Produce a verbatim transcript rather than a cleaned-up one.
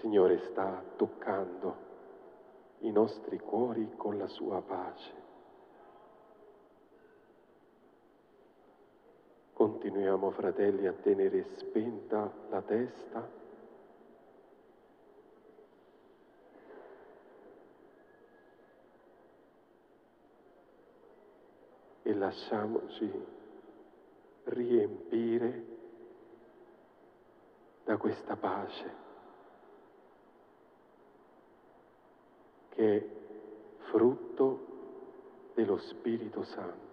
Signore sta toccando i nostri cuori con la sua pace. Continuiamo, fratelli, a tenere spenta la testa e lasciamoci riempire da questa pace che è frutto dello Spirito Santo.